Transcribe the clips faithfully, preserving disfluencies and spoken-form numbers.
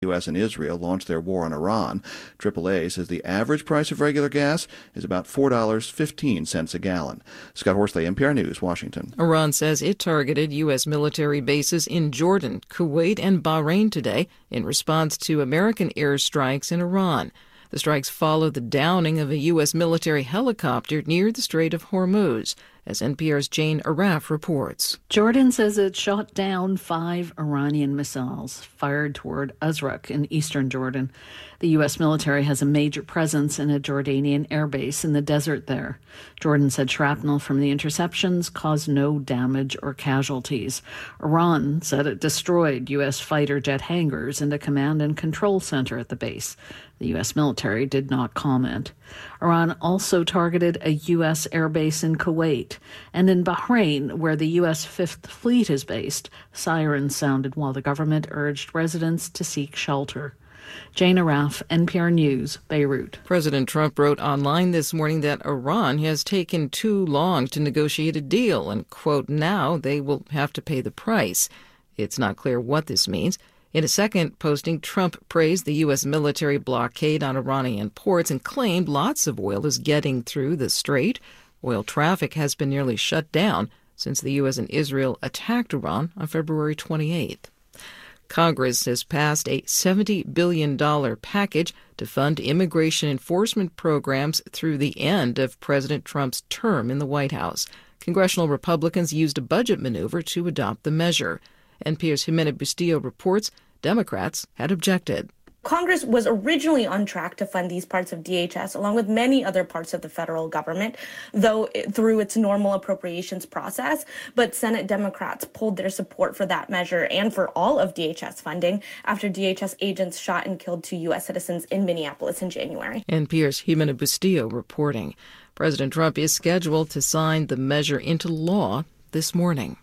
U S and Israel launched their war on Iran. triple A says the average price of regular gas is about four dollars and fifteen cents a gallon. Scott Horsley, N P R News, Washington. Iran says it targeted U S military bases in Jordan, Kuwait, and Bahrain today in response to American airstrikes in Iran. The strikes follow the downing of a U S military helicopter near the Strait of Hormuz, as N P R's Jane Araf reports. Jordan says it shot down five Iranian missiles fired toward Azraq in eastern Jordan. The U S military has a major presence in a Jordanian airbase in the desert there. Jordan said shrapnel from the interceptions caused no damage or casualties. Iran said it destroyed U S fighter jet hangars and a command and control center at the base. The U S military did not comment. Iran also targeted a U S airbase in Kuwait, and in Bahrain, where the U S Fifth Fleet is based, sirens sounded while the government urged residents to seek shelter. Jane Araf, N P R News, Beirut. President Trump wrote online this morning that Iran has taken too long to negotiate a deal and, quote, now they will have to pay the price. It's not clear what this means. In a second posting, Trump praised the U S military blockade on Iranian ports and claimed lots of oil is getting through the strait. Oil traffic has been nearly shut down since the U S and Israel attacked Iran on February twenty-eighth. Congress has passed a seventy billion dollars package to fund immigration enforcement programs through the end of President Trump's term in the White House. Congressional Republicans used a budget maneuver to adopt the measure. N P R's Jimena Bustillo reports Democrats had objected. Congress was originally on track to fund these parts of D H S, along with many other parts of the federal government, though it, through its normal appropriations process. But Senate Democrats pulled their support for that measure and for all of D H S funding after D H S agents shot and killed two U S citizens in Minneapolis in January. N P R's Jimena Bustillo reporting. President Trump is scheduled to sign the measure into law this morning.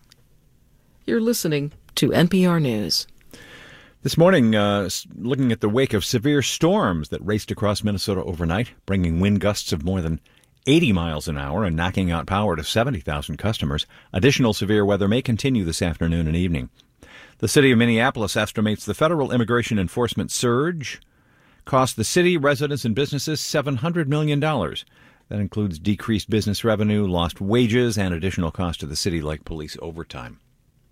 You're listening to N P R News. This morning, uh, looking at the wake of severe storms that raced across Minnesota overnight, bringing wind gusts of more than eighty miles an hour and knocking out power to seventy thousand customers. Additional severe weather may continue this afternoon and evening. The city of Minneapolis estimates the federal immigration enforcement surge cost the city, residents, and businesses seven hundred million dollars. That includes decreased business revenue, lost wages, and additional costs to the city like police overtime.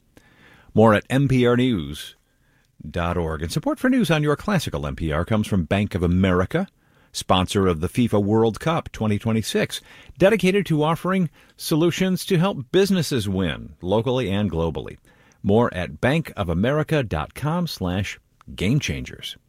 More at N P R News dot org. And support for news on your classical N P R comes from Bank of America, sponsor of the FIFA World Cup twenty twenty-six, dedicated to offering solutions to help businesses win locally and globally. More at bankofamerica.com slash game changers.